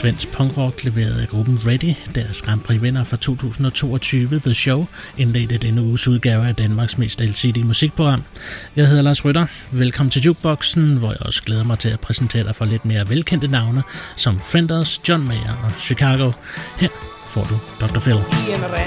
svensk punkrock leveret af gruppen Ready. Deres Grand Prix vinder fra 2022, The Show, indledte denne uges udgave af Danmarks mest alsidige musikprogram. Jeg hedder Lars Rytter. Velkommen til Jukeboxen, hvor jeg også glæder mig til at præsentere dig for lidt mere velkendte navne, som Fenders, John Mayer og Chicago. Her får du Dr. Phil.